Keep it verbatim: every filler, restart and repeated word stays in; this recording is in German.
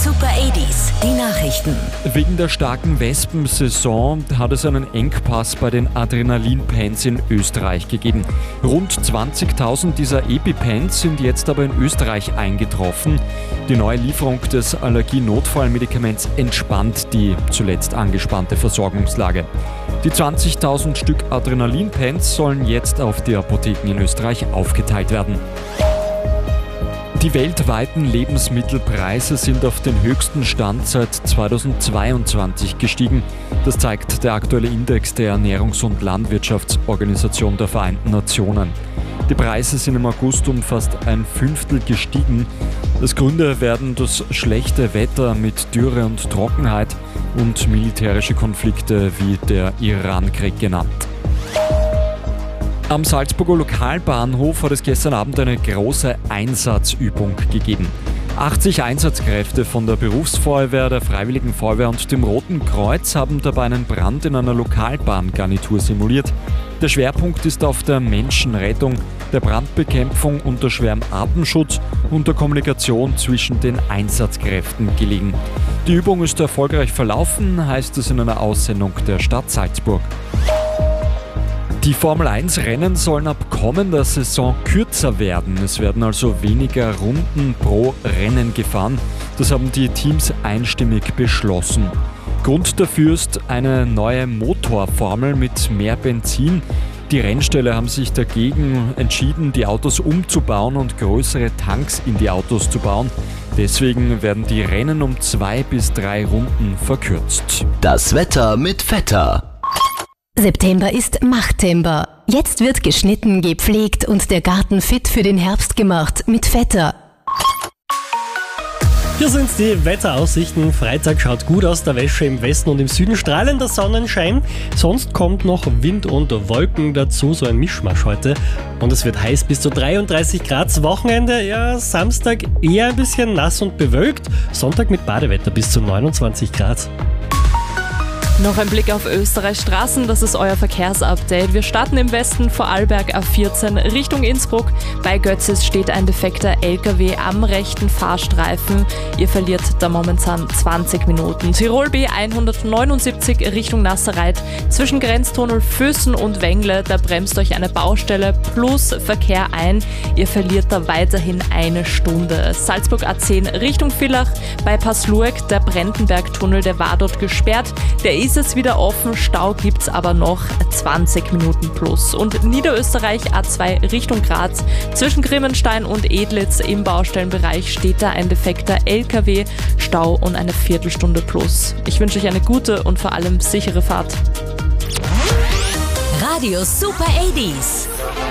Super achtziger, die Nachrichten. Wegen der starken Wespensaison hat es einen Engpass bei den Adrenalin-Pens in Österreich gegeben. Rund zwanzigtausend dieser EpiPens sind jetzt aber in Österreich eingetroffen. Die neue Lieferung des Allergie-Notfallmedikaments entspannt die zuletzt angespannte Versorgungslage. Die zwanzigtausend Stück Adrenalin-Pens sollen jetzt auf die Apotheken in Österreich aufgeteilt werden. Die weltweiten Lebensmittelpreise sind auf den höchsten Stand seit zweitausendzweiundzwanzig gestiegen. Das zeigt der aktuelle Index der Ernährungs- und Landwirtschaftsorganisation der Vereinten Nationen. Die Preise sind im August um fast ein Fünftel gestiegen. Als Gründe werden das schlechte Wetter mit Dürre und Trockenheit und militärische Konflikte wie der Iran-Krieg genannt. Am Salzburger Lokalbahnhof hat es gestern Abend eine große Einsatzübung gegeben. achtzig Einsatzkräfte von der Berufsfeuerwehr, der Freiwilligen Feuerwehr und dem Roten Kreuz haben dabei einen Brand in einer Lokalbahngarnitur simuliert. Der Schwerpunkt ist auf der Menschenrettung, der Brandbekämpfung und der Schwärmatemschutz und der Kommunikation zwischen den Einsatzkräften gelegen. Die Übung ist erfolgreich verlaufen, heißt es in einer Aussendung der Stadt Salzburg. Die Formel eins Rennen sollen ab kommender Saison kürzer werden. Es werden also weniger Runden pro Rennen gefahren. Das haben die Teams einstimmig beschlossen. Grund dafür ist eine neue Motorformel mit mehr Benzin. Die Rennställe haben sich dagegen entschieden, die Autos umzubauen und größere Tanks in die Autos zu bauen. Deswegen werden die Rennen um zwei bis drei Runden verkürzt. Das Wetter mit Vetter. September ist Machttember. Jetzt wird geschnitten, gepflegt und der Garten fit für den Herbst gemacht mit Vetter. Hier sind die Wetteraussichten. Freitag schaut gut aus, der Wäsche im Westen und im Süden strahlender Sonnenschein. Sonst kommt noch Wind und Wolken dazu, so ein Mischmasch heute. Und es wird heiß bis zu dreiunddreißig Grad. Wochenende, ja, Samstag eher ein bisschen nass und bewölkt. Sonntag mit Badewetter bis zu neunundzwanzig Grad. Noch ein Blick auf Österreichs Straßen, das ist euer Verkehrsupdate. Wir starten im Westen, Vorarlberg A vierzehn Richtung Innsbruck. Bei Götzis steht ein defekter L K W am rechten Fahrstreifen. Ihr verliert da momentan zwanzig Minuten. Tirol B hundertneunundsiebzig Richtung Nasserreit. Zwischen Grenztunnel Füssen und Wengle, da bremst euch eine Baustelle plus Verkehr ein. Ihr verliert da weiterhin eine Stunde. Salzburg A zehn Richtung Villach. Bei Passlueck, der Brentenbergtunnel, der war dort gesperrt. Der ist es wieder offen, Stau gibt's aber noch zwanzig Minuten plus. Und Niederösterreich A zwei Richtung Graz. Zwischen Grimmenstein und Edlitz im Baustellenbereich steht da ein defekter L K W, Stau und eine Viertelstunde plus. Ich wünsche euch eine gute und vor allem sichere Fahrt. Radio Super achtziger.